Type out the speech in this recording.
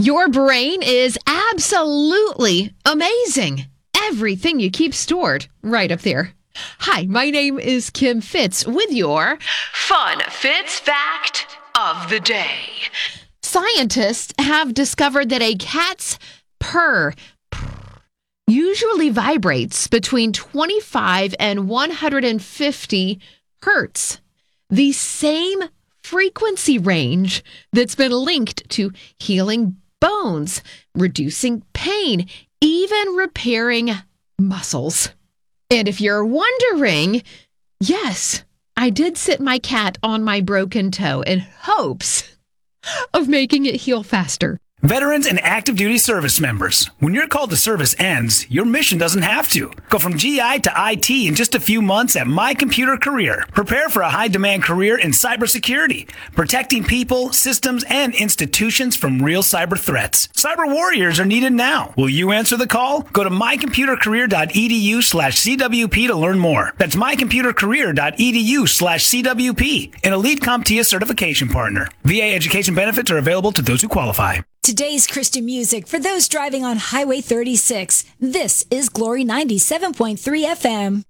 Your brain is absolutely amazing. Everything you keep stored right up there. Hi, my name is Kim Fitz with your Fun Fitz Fact of the Day. Scientists have discovered that a cat's purr usually vibrates between 25 and 150 hertz, the same frequency range that's been linked to healing bones, reducing pain, even repairing muscles. And if you're wondering, yes, I did sit my cat on my broken toe in hopes of making it heal faster. Veterans and active duty service members, when your call to service ends, your mission doesn't have to. Go from GI to IT in just a few months at My Computer Career. Prepare for a high-demand career in cybersecurity, protecting people, systems, and institutions from real cyber threats. Cyber warriors are needed now. Will you answer the call? Go to mycomputercareer.edu/CWP to learn more. That's mycomputercareer.edu/CWP, an elite CompTIA certification partner. VA education benefits are available to those who qualify. Today's Christian music for those driving on Highway 36. This is Glory 97.3 FM.